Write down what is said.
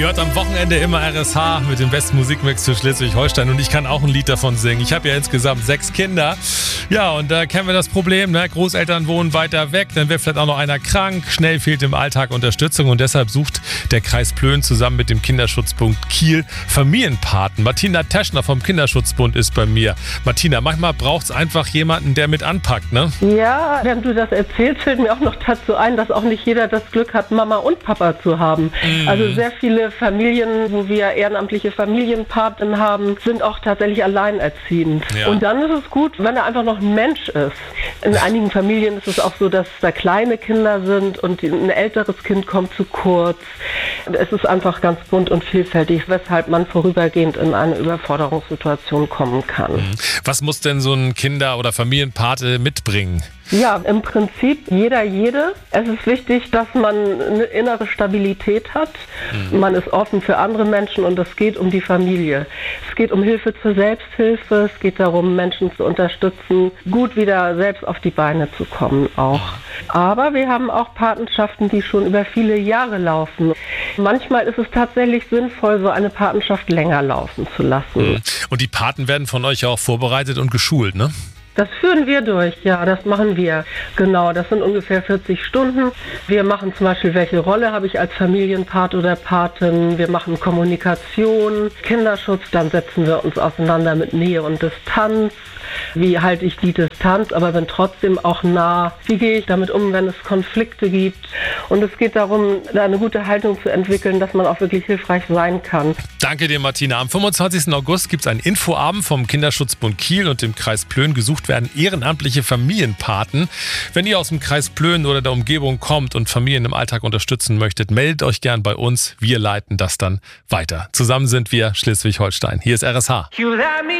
Ihr hört am Wochenende immer RSH mit dem besten Musikmix für Schleswig-Holstein und ich kann auch ein Lied davon singen. Ich habe ja insgesamt 6 Kinder. Ja, und da kennen wir das Problem, ne? Großeltern wohnen weiter weg, dann wird vielleicht auch noch einer krank, schnell fehlt im Alltag Unterstützung und deshalb sucht der Kreis Plön zusammen mit dem Kinderschutzbund Kiel Familienpaten. Martina Teschner vom Kinderschutzbund ist bei mir. Martina, manchmal braucht es einfach jemanden, der mit anpackt, ne? Ja, wenn du das erzählst, fällt mir auch noch dazu ein, dass auch nicht jeder das Glück hat, Mama und Papa zu haben. Also sehr viele Familien, wo wir ehrenamtliche Familienpaten haben, sind auch tatsächlich alleinerziehend. Ja. Und dann ist es gut, wenn er einfach noch ein Mensch ist. In einigen Familien ist es auch so, dass da kleine Kinder sind und ein älteres Kind kommt zu kurz. Es ist einfach ganz bunt und vielfältig, weshalb man vorübergehend in eine Überforderungssituation kommen kann. Was muss denn so ein Kinder- oder Familienpate mitbringen? Ja, im Prinzip jede. Es ist wichtig, dass man eine innere Stabilität hat. Man ist offen für andere Menschen und es geht um die Familie. Es geht um Hilfe zur Selbsthilfe. Es geht darum, Menschen zu unterstützen, gut wieder selbst auf die Beine zu kommen auch. Aber wir haben auch Patenschaften, die schon über viele Jahre laufen. Manchmal ist es tatsächlich sinnvoll, so eine Patenschaft länger laufen zu lassen. Und die Paten werden von euch ja auch vorbereitet und geschult, ne? Das führen wir durch, ja, das machen wir. Genau, das sind ungefähr 40 Stunden. Wir machen zum Beispiel, welche Rolle habe ich als Familienpat oder Patin. Wir machen Kommunikation, Kinderschutz, dann setzen wir uns auseinander mit Nähe und Distanz. Wie halte ich die Distanz, aber bin trotzdem auch nah? Wie gehe ich damit um, wenn es Konflikte gibt? Und es geht darum, da eine gute Haltung zu entwickeln, dass man auch wirklich hilfreich sein kann. Danke dir, Martina. Am 25. August gibt es einen Infoabend vom Kinderschutzbund Kiel und dem Kreis Plön. Gesucht werden ehrenamtliche Familienpaten. Wenn ihr aus dem Kreis Plön oder der Umgebung kommt und Familien im Alltag unterstützen möchtet, meldet euch gern bei uns. Wir leiten das dann weiter. Zusammen sind wir Schleswig-Holstein. Hier ist RSH.